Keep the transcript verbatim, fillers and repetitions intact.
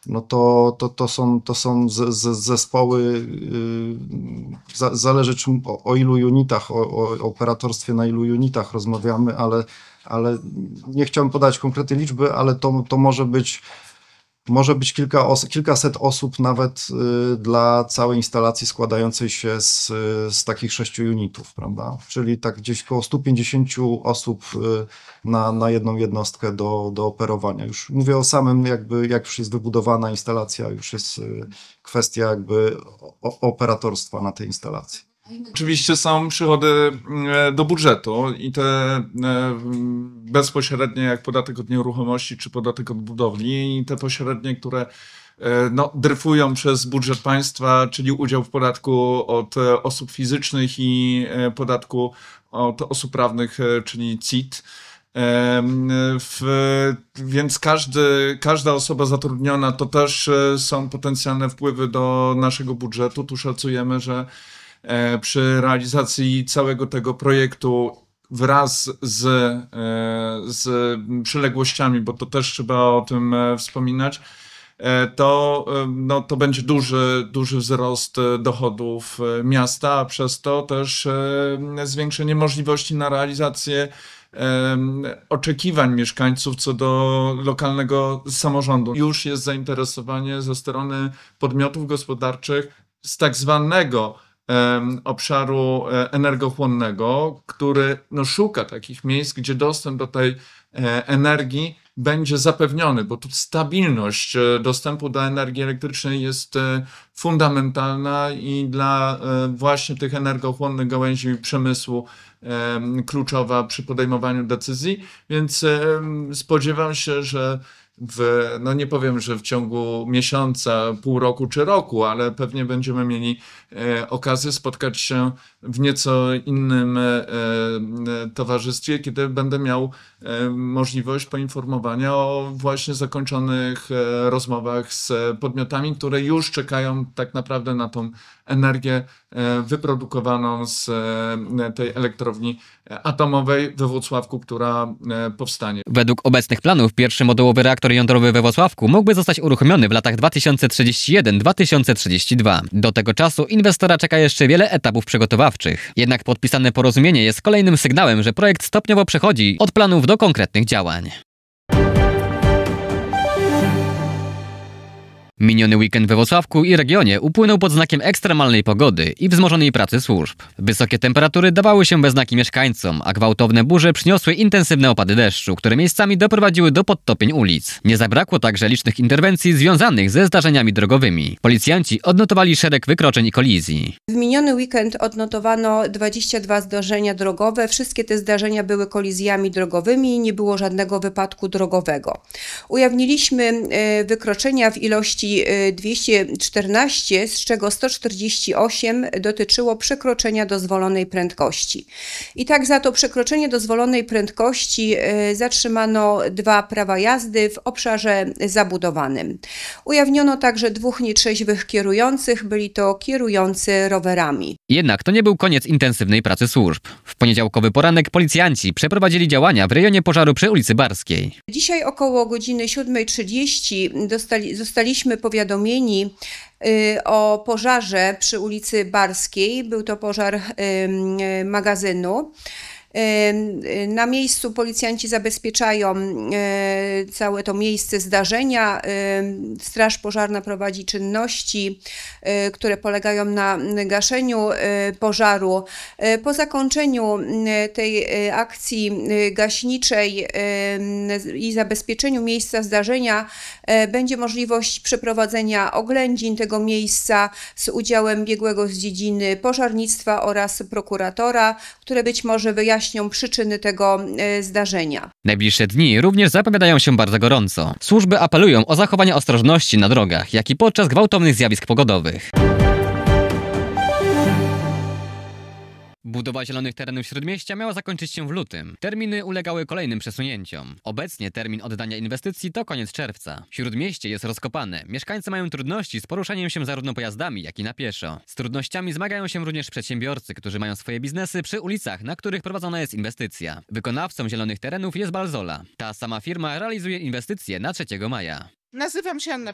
no to, to, to są, to są z, z, zespoły, yy, za, zależy czym, o, o ilu unitach, o, o operatorstwie na ilu unitach rozmawiamy, ale, ale nie chciałem podać konkretnej liczby, ale to, to może być Może być kilka os kilkaset osób nawet y, dla całej instalacji składającej się z, z takich sześciu unitów, prawda? Czyli tak gdzieś koło stu pięćdziesięciu osób y, na, na jedną jednostkę do, do operowania. Już mówię o samym jakby, jak już jest wybudowana instalacja, już jest y, kwestia jakby o, operatorstwa na tej instalacji. Oczywiście są przychody do budżetu i te bezpośrednie jak podatek od nieruchomości czy podatek od budowli i te pośrednie, które no, dryfują przez budżet państwa, czyli udział w podatku od osób fizycznych i podatku od osób prawnych, czyli C I T. W, więc każdy, każda osoba zatrudniona to też są potencjalne wpływy do naszego budżetu. Tu szacujemy, że przy realizacji całego tego projektu wraz z, z przyległościami, bo to też trzeba o tym wspominać, to, no, to będzie duży, duży wzrost dochodów miasta, a przez to też zwiększenie możliwości na realizację oczekiwań mieszkańców co do lokalnego samorządu. Już jest zainteresowanie ze strony podmiotów gospodarczych z tak zwanego obszaru energochłonnego, który no, szuka takich miejsc, gdzie dostęp do tej energii będzie zapewniony, bo tu stabilność dostępu do energii elektrycznej jest fundamentalna i dla właśnie tych energochłonnych gałęzi przemysłu kluczowa przy podejmowaniu decyzji, więc spodziewam się, że w, no nie powiem, że w ciągu miesiąca, pół roku czy roku, ale pewnie będziemy mieli e, okazję spotkać się w nieco innym e, towarzystwie, kiedy będę miał e, możliwość poinformowania o właśnie zakończonych e, rozmowach z podmiotami, które już czekają tak naprawdę na tą energię e, wyprodukowaną z e, tej elektrowni atomowej we Włocławku, która e, powstanie. Według obecnych planów pierwszy modułowy reaktor jądrowy we Włocławku mógłby zostać uruchomiony w latach dwa tysiące trzydziestym pierwszym do dwa tysiące trzydziestego drugiego. Do tego czasu inwestora czeka jeszcze wiele etapów przygotowawczych. Jednak podpisane porozumienie jest kolejnym sygnałem, że projekt stopniowo przechodzi od planów do konkretnych działań. Miniony weekend we Włocławku i regionie upłynął pod znakiem ekstremalnej pogody i wzmożonej pracy służb. Wysokie temperatury dawały się we znaki mieszkańcom, a gwałtowne burze przyniosły intensywne opady deszczu, które miejscami doprowadziły do podtopień ulic. Nie zabrakło także licznych interwencji związanych ze zdarzeniami drogowymi. Policjanci odnotowali szereg wykroczeń i kolizji. W miniony weekend odnotowano dwadzieścia dwa zdarzenia drogowe. Wszystkie te zdarzenia były kolizjami drogowymi i nie było żadnego wypadku drogowego. Ujawniliśmy wykroczenia w ilości dwieście czternaście, z czego sto czterdzieści osiem dotyczyło przekroczenia dozwolonej prędkości. I tak za to przekroczenie dozwolonej prędkości zatrzymano dwa prawa jazdy w obszarze zabudowanym. Ujawniono także dwóch nietrzeźwych kierujących, byli to kierujący rowerami. Jednak to nie był koniec intensywnej pracy służb. W poniedziałkowy poranek policjanci przeprowadzili działania w rejonie pożaru przy ulicy Barskiej. Dzisiaj około godziny siódmej trzydzieści dostali, zostaliśmy powiadomieni o pożarze przy ulicy Barskiej. Był to pożar magazynu. Na miejscu policjanci zabezpieczają całe to miejsce zdarzenia. Straż pożarna prowadzi czynności, które polegają na gaszeniu pożaru. Po zakończeniu tej akcji gaśniczej i zabezpieczeniu miejsca zdarzenia będzie możliwość przeprowadzenia oględzin tego miejsca z udziałem biegłego z dziedziny pożarnictwa oraz prokuratora, które być może wyjaśnią przyczyny tego zdarzenia. Najbliższe dni również zapowiadają się bardzo gorąco. Służby apelują o zachowanie ostrożności na drogach, jak i podczas gwałtownych zjawisk pogodowych. Budowa zielonych terenów Śródmieścia miała zakończyć się w lutym. Terminy ulegały kolejnym przesunięciom. Obecnie termin oddania inwestycji to koniec czerwca. Śródmieście jest rozkopane. Mieszkańcy mają trudności z poruszaniem się zarówno pojazdami, jak i na pieszo. Z trudnościami zmagają się również przedsiębiorcy, którzy mają swoje biznesy przy ulicach, na których prowadzona jest inwestycja. Wykonawcą zielonych terenów jest Balzola. Ta sama firma realizuje inwestycje na trzeciego maja. Nazywam się Anna